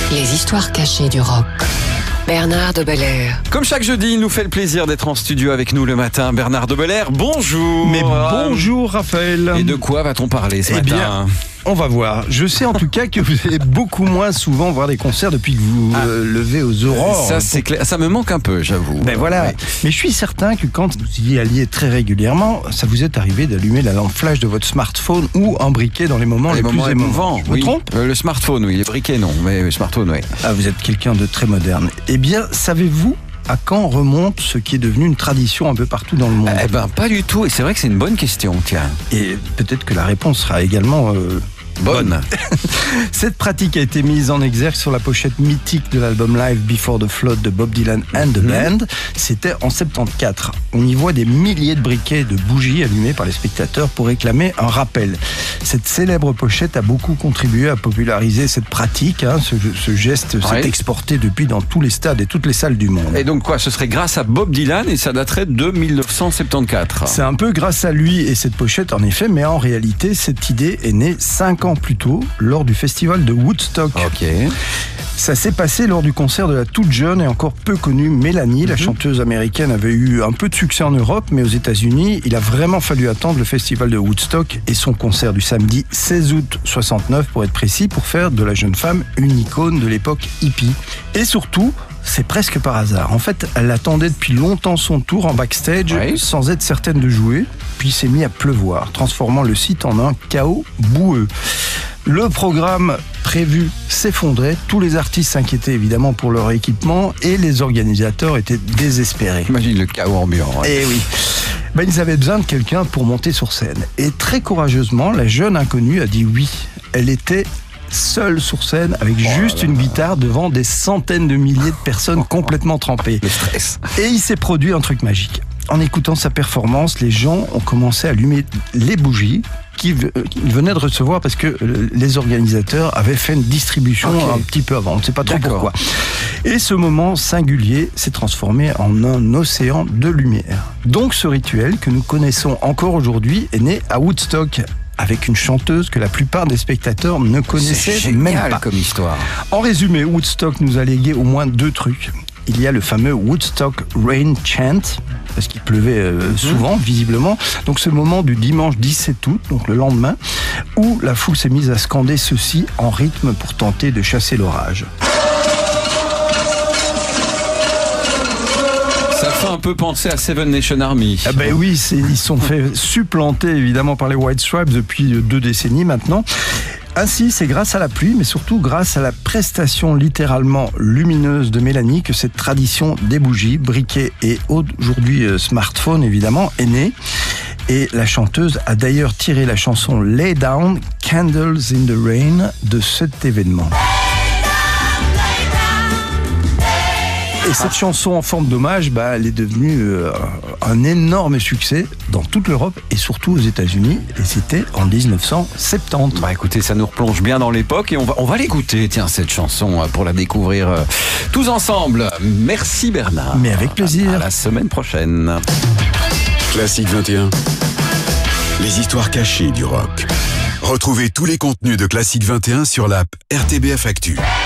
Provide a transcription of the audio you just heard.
Les histoires cachées du rock. Bernard de Belair. Comme chaque jeudi, il nous fait le plaisir d'être en studio avec nous le matin. Bernard de Belair, bonjour. Mais bonjour Raphaël. Et de quoi va-t-on parler ce matin? Bien, on va voir. Je sais en tout cas que vous allez beaucoup moins souvent voir des concerts depuis que vous levez aux aurores. Ça c'est clair, ça me manque un peu, j'avoue. Ben voilà. Ouais. Mais je suis certain que quand vous y alliez très régulièrement, ça vous est arrivé d'allumer la lampe flash de votre smartphone ou un briquet dans les moments les plus émouvants. Oui. Je me trompe? Le smartphone, oui. Les briquets, non. Mais le smartphone, oui. Ah, vous êtes quelqu'un de très moderne. Eh bien, savez-vous à quand remonte ce qui est devenu une tradition un peu partout dans le monde? Eh ben, pas du tout. Et c'est vrai que c'est une bonne question, tiens. Et peut-être que la réponse sera également bonne. Cette pratique a été mise en exergue sur la pochette mythique de l'album Live Before the Flood de Bob Dylan and the Band. C'était en 74. On y voit des milliers de briquets et de bougies allumés par les spectateurs pour réclamer un rappel. Cette célèbre pochette a beaucoup contribué à populariser cette pratique. Ce geste s'est exporté depuis dans tous les stades et toutes les salles du monde. Et donc quoi, ce serait grâce à Bob Dylan et ça daterait de 1974. C'est un peu grâce à lui et cette pochette en effet, mais en réalité, cette idée est née 5 ans plus tôt, lors du festival de Woodstock. Ok. Ça s'est passé lors du concert de la toute jeune et encore peu connue Mélanie. La chanteuse américaine avait eu un peu de succès en Europe, mais aux États-Unis, il a vraiment fallu attendre le festival de Woodstock et son concert du samedi 16 août 69, pour être précis, pour faire de la jeune femme une icône de l'époque hippie. Et surtout, c'est presque par hasard. En fait, elle attendait depuis longtemps son tour en backstage, sans être certaine de jouer. Puis il s'est mis à pleuvoir, transformant le site en un chaos boueux. Le programme prévu s'effondrait, tous les artistes s'inquiétaient évidemment pour leur équipement et les organisateurs étaient désespérés. Imagine le chaos ambiant. Eh oui. Ils avaient besoin de quelqu'un pour monter sur scène. Et très courageusement, la jeune inconnue a dit oui. Elle était seule sur scène avec juste une guitare devant des centaines de milliers de personnes complètement trempées. Le stress. Et il s'est produit un truc magique. En écoutant sa performance, les gens ont commencé à allumer les bougies qu'ils venaient de recevoir parce que les organisateurs avaient fait une distribution un petit peu avant. On ne sait pas trop pourquoi. Et ce moment singulier s'est transformé en un océan de lumière. Donc ce rituel que nous connaissons encore aujourd'hui est né à Woodstock, avec une chanteuse que la plupart des spectateurs ne connaissaient même pas. Comme histoire. En résumé, Woodstock nous a légué au moins 2 trucs. Il y a le fameux Woodstock Rain Chant, parce qu'il pleuvait souvent, visiblement. Donc ce moment du dimanche 17 août, donc le lendemain, où la foule s'est mise à scander ceci en rythme pour tenter de chasser l'orage. Ça fait un peu penser à Seven Nation Army. Ah ben oui, ils sont fait supplanter évidemment par les White Stripes depuis 2 décennies maintenant. Ainsi, c'est grâce à la pluie, mais surtout grâce à la prestation littéralement lumineuse de Mélanie que cette tradition des bougies, briquets et aujourd'hui smartphone évidemment est née. Et la chanteuse a d'ailleurs tiré la chanson Lay Down, Candles in the Rain de cet événement. Et cette chanson en forme d'hommage, elle est devenue un énorme succès dans toute l'Europe et surtout aux États-Unis. Et c'était en 1970. Écoutez, ça nous replonge bien dans l'époque et on va l'écouter, tiens, cette chanson, pour la découvrir tous ensemble. Merci Bernard. Mais avec plaisir. À la semaine prochaine. Classique 21. Les histoires cachées du rock. Retrouvez tous les contenus de Classique 21 sur l'app RTBF Actu.